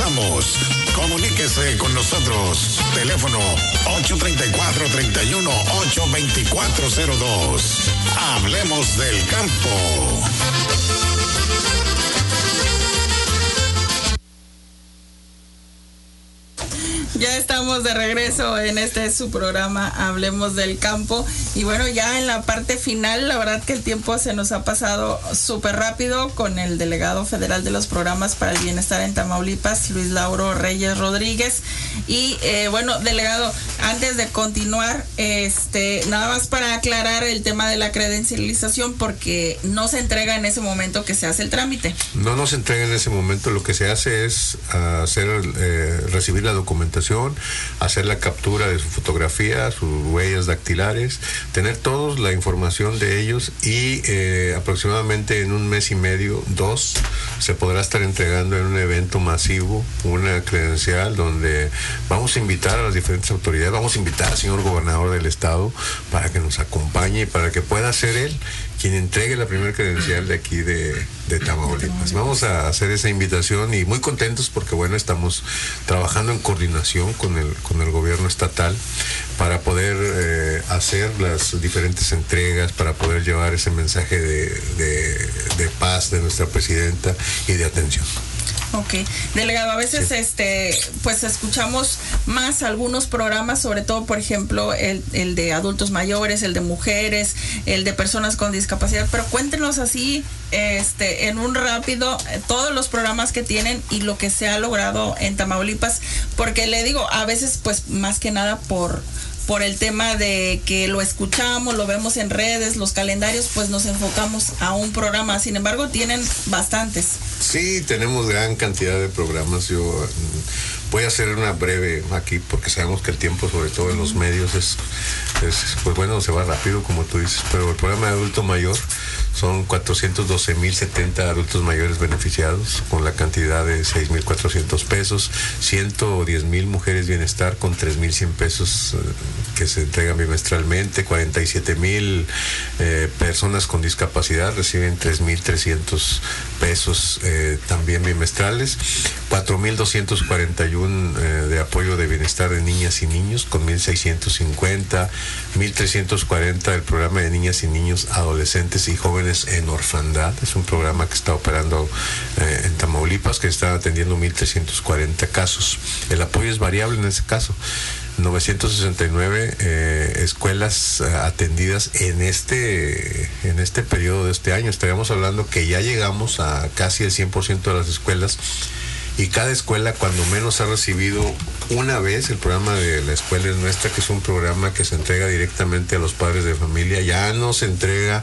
regresamos. Comuníquese con nosotros. Teléfono 834-31-82402. Hablemos del campo. Ya estamos de regreso en su programa Hablemos del Campo, y bueno, ya en la parte final, la verdad que el tiempo se nos ha pasado súper rápido con el delegado federal de los programas para el bienestar en Tamaulipas, Luis Lauro Reyes Rodríguez. Y bueno, delegado, antes de continuar, nada más para aclarar el tema de la credencialización, porque no se entrega en ese momento que se hace el trámite. No se entrega en ese momento, lo que se hace es recibir la documentación, hacer la captura de su fotografía, sus huellas dactilares, tener toda la información de ellos, y aproximadamente en un mes y medio, 2, se podrá estar entregando en un evento masivo una credencial donde vamos a invitar a las diferentes autoridades, vamos a invitar al señor gobernador del estado para que nos acompañe y para que pueda ser él quien entregue la primera credencial de aquí de Tamaulipas. Vamos a hacer esa invitación y muy contentos porque bueno, estamos trabajando en coordinación con el gobierno estatal para poder hacer las diferentes entregas, para poder llevar ese mensaje de paz de nuestra presidenta y de atención. Ok, delegado, a veces pues escuchamos más algunos programas, sobre todo por ejemplo el de adultos mayores, el de mujeres, el de personas con discapacidad, pero cuéntenos así en un rápido todos los programas que tienen y lo que se ha logrado en Tamaulipas, porque le digo, a veces pues más que nada por el tema de que lo escuchamos, lo vemos en redes, los calendarios, pues nos enfocamos a un programa. Sin embargo, tienen bastantes. Sí, tenemos gran cantidad de programas. Yo voy a hacer una breve aquí porque sabemos que el tiempo, sobre todo en los medios, pues bueno, se va rápido, como tú dices, pero el programa de adulto mayor son 412,070 adultos mayores beneficiados con la cantidad de 6,400 pesos, 110,000 mujeres bienestar con 3,100 pesos que se entregan bimestralmente, 47,000 personas con discapacidad reciben 3,300 pesos también bimestrales, 4,241 de apoyo de bienestar de niñas y niños con 1,650, 1,340 del programa de niñas y niños, adolescentes y jóvenes en orfandad. Es un programa que está operando en Tamaulipas, que está atendiendo 1,340 casos. El apoyo es variable en ese caso. 969 escuelas atendidas en este periodo de este año. Estaríamos hablando que ya llegamos a casi el 100% de las escuelas, y cada escuela cuando menos ha recibido una vez el programa de La Escuela es Nuestra, que es un programa que se entrega directamente a los padres de familia, ya no se entrega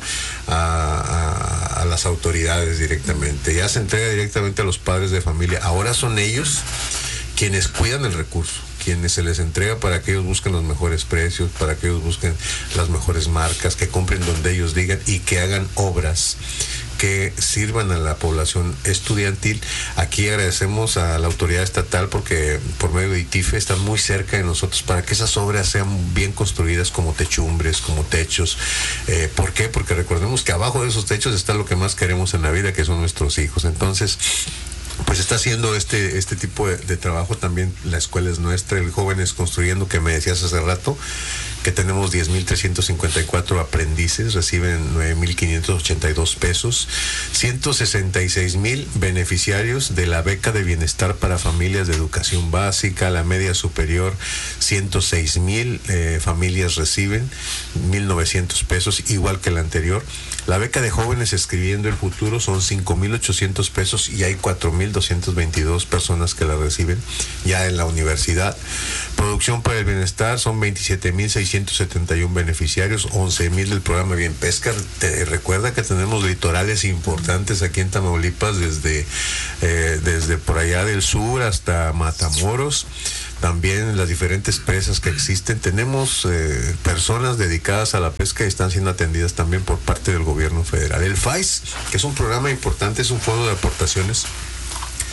a las autoridades directamente, ya se entrega directamente a los padres de familia. Ahora son ellos quienes cuidan el recurso, quienes se les entrega para que ellos busquen los mejores precios, para que ellos busquen las mejores marcas, que compren donde ellos digan y que hagan obras que sirvan a la población estudiantil. Aquí agradecemos a la autoridad estatal porque por medio de ITIFE están muy cerca de nosotros para que esas obras sean bien construidas, como techumbres, como techos. ¿Por qué? Porque recordemos que abajo de esos techos está lo que más queremos en la vida, que son nuestros hijos. Entonces, pues está haciendo este tipo de trabajo también. La Escuela es Nuestra, el Jóvenes Construyendo, que me decías hace rato, que tenemos 10,354 aprendices, reciben 9,582 pesos, 166,000 beneficiarios de la beca de bienestar para familias de educación básica, la media superior, 106,000 familias reciben 1,900 pesos, igual que la anterior. La beca de Jóvenes Escribiendo el Futuro son 5,800 pesos y hay 4,222 personas que la reciben ya en la universidad. Producción para el Bienestar son 27,671 beneficiarios, 11,000 del programa Bien Pesca. Recuerda que tenemos litorales importantes aquí en Tamaulipas, desde por allá del sur hasta Matamoros. También las diferentes presas que existen. Tenemos personas dedicadas a la pesca y están siendo atendidas también por parte del gobierno federal. El FAIS, que es un programa importante, es un fondo de aportaciones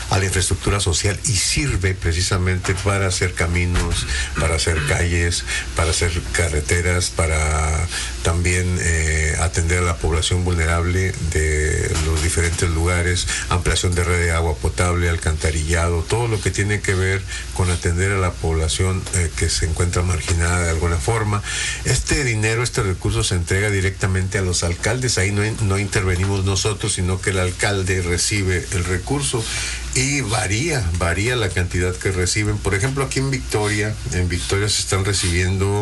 a la infraestructura social y sirve precisamente para hacer caminos, para hacer calles, para hacer carreteras, para también atender a la población vulnerable de los diferentes lugares, ampliación de red de agua potable, alcantarillado, todo lo que tiene que ver con atender a la población que se encuentra marginada de alguna forma. Este dinero, este recurso se entrega directamente a los alcaldes, ahí no intervenimos nosotros, sino que el alcalde recibe el recurso y varía la cantidad que reciben. Por ejemplo, aquí en Victoria se están recibiendo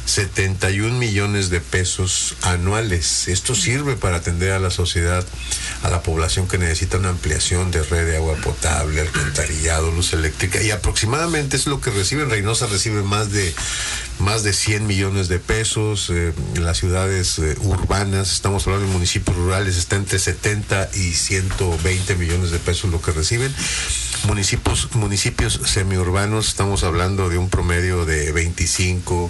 71 millones de pesos anuales. Esto sirve para atender a la sociedad, a la población que necesita una ampliación de red de agua potable, alcantarillado, luz eléctrica, y aproximadamente es lo que reciben. Reynosa recibe más de 100 millones de pesos. Las ciudades urbanas, estamos hablando de municipios rurales, está entre 70 y 120 millones de pesos lo que reciben. Municipios semiurbanos, estamos hablando de un promedio de 25,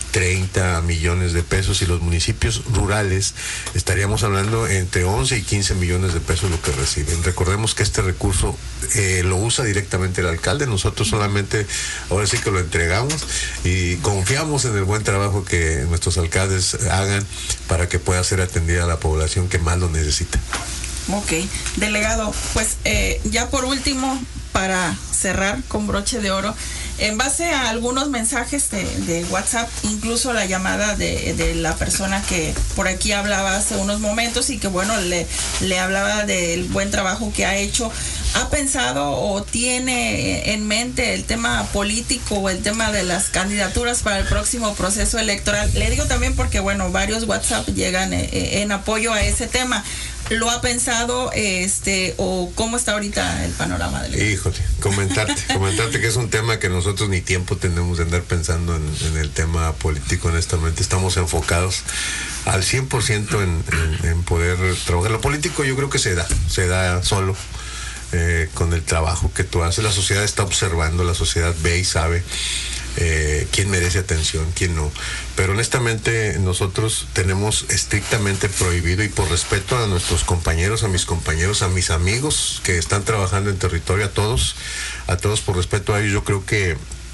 30 millones de pesos, y los municipios rurales estaríamos hablando entre 11 y 15 millones de pesos lo que reciben. Recordemos que este recurso lo usa directamente el alcalde, nosotros solamente ahora sí que lo entregamos y confiamos en el buen trabajo que nuestros alcaldes hagan para que pueda ser atendida a la población que más lo necesita. Ok, delegado, pues ya por último, para cerrar con broche de oro, en base a algunos mensajes de WhatsApp, incluso la llamada de la persona que por aquí hablaba hace unos momentos y que bueno, le hablaba del buen trabajo que ha hecho, ¿ha pensado o tiene en mente el tema político o el tema de las candidaturas para el próximo proceso electoral? Le digo también porque bueno, varios WhatsApp llegan en apoyo a ese tema. ¿Lo ha pensado o cómo está ahorita el panorama del... Híjole, comentarte que es un tema que nosotros ni tiempo tenemos de andar pensando en el tema político, honestamente. Estamos enfocados al 100% en poder trabajar. Lo político yo creo que se da solo con el trabajo que tú haces. La sociedad está observando, la sociedad ve y sabe quién merece atención, quién no. Pero honestamente nosotros tenemos estrictamente prohibido, y por respeto a nuestros compañeros, a mis compañeros, a mis amigos que están trabajando en territorio, a todos por respeto a ellos, yo creo que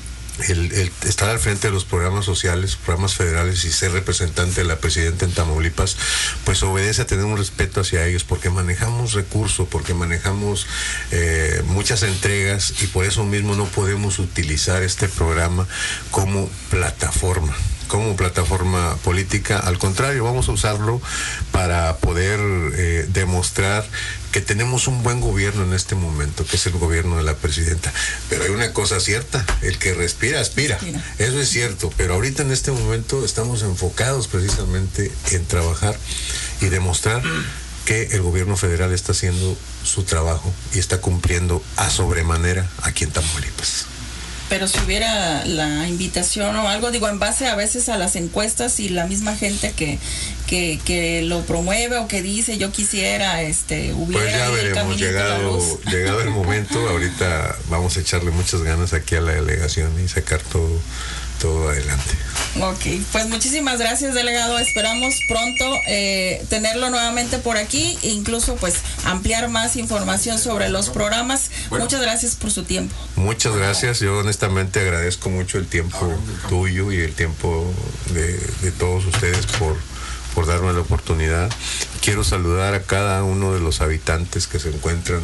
el estar al frente de los programas sociales, programas federales, y ser representante de la presidenta en Tamaulipas, pues obedece a tener un respeto hacia ellos, porque manejamos recursos, porque manejamos muchas entregas, y por eso mismo no podemos utilizar este programa como plataforma política. Al contrario, vamos a usarlo para poder demostrar que tenemos un buen gobierno en este momento, que es el gobierno de la presidenta. Pero hay una cosa cierta, el que respira, aspira. Eso es cierto, pero ahorita en este momento estamos enfocados precisamente en trabajar y demostrar que el gobierno federal está haciendo su trabajo y está cumpliendo a sobremanera aquí en Tamaulipas. Pero si hubiera la invitación o algo, digo, en base a veces a las encuestas y la misma gente que lo promueve o que dice yo quisiera, hubiera... Pues ya veremos, llegado el momento, ahorita vamos a echarle muchas ganas aquí a la delegación y sacar todo adelante. Ok, pues muchísimas gracias, delegado. Esperamos pronto tenerlo nuevamente por aquí e incluso pues ampliar más información sobre los programas. Bueno, muchas gracias por su tiempo. Muchas gracias. Yo honestamente agradezco mucho el tiempo tuyo y el tiempo de todos ustedes por darme la oportunidad. Quiero saludar a cada uno de los habitantes que se encuentran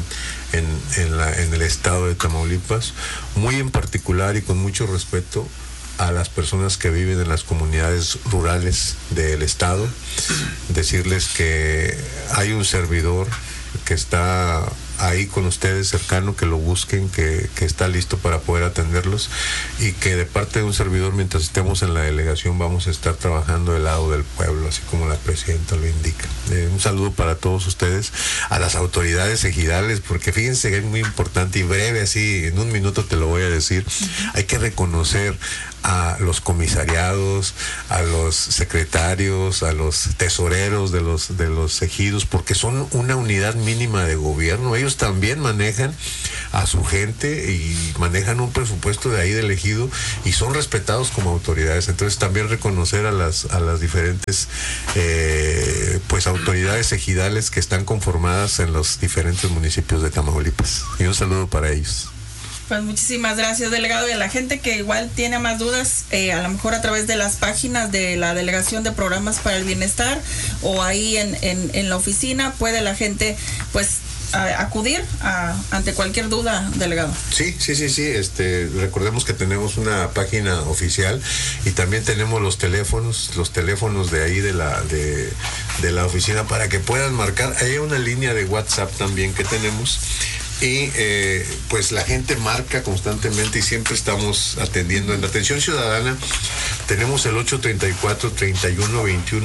en el estado de Tamaulipas, muy en particular y con mucho respeto a las personas que viven en las comunidades rurales del estado. Decirles que hay un servidor que está ahí con ustedes cercano, que lo busquen, que está listo para poder atenderlos, y que de parte de un servidor, mientras estemos en la delegación, vamos a estar trabajando del lado del pueblo, así como la presidenta lo indica. Un saludo para todos ustedes, a las autoridades ejidales, porque fíjense que es muy importante y breve, así en un minuto te lo voy a decir. Hay que reconocer a los comisariados, a los secretarios, a los tesoreros de los ejidos, porque son una unidad mínima de gobierno. Ellos también manejan a su gente y manejan un presupuesto de ahí del ejido y son respetados como autoridades. Entonces también reconocer a las diferentes pues autoridades ejidales que están conformadas en los diferentes municipios de Tamaulipas. Y un saludo para ellos. Pues muchísimas gracias, delegado. Y a la gente que igual tiene más dudas, a lo mejor a través de las páginas de la Delegación de Programas para el Bienestar o ahí en la oficina, puede la gente pues acudir ante cualquier duda, delegado. Sí. Recordemos que tenemos una página oficial y también tenemos los teléfonos de ahí de la oficina para que puedan marcar. Hay una línea de WhatsApp también que tenemos. Y pues la gente marca constantemente y siempre estamos atendiendo. En la atención ciudadana tenemos el 834-3121,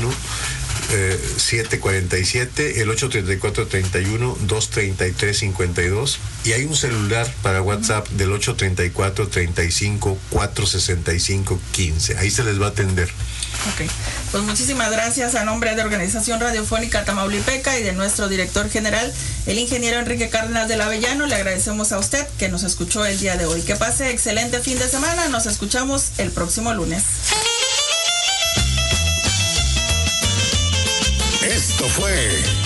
747, el 834-31-233-52 y hay un celular para WhatsApp del 834-35-465-15. Ahí se les va a atender. Ok, pues muchísimas gracias a nombre de Organización Radiofónica Tamaulipeca y de nuestro director general, el ingeniero Enrique Cárdenas del Avellano. Le agradecemos a usted que nos escuchó el día de hoy. Que pase excelente fin de semana. Nos escuchamos el próximo lunes. Esto fue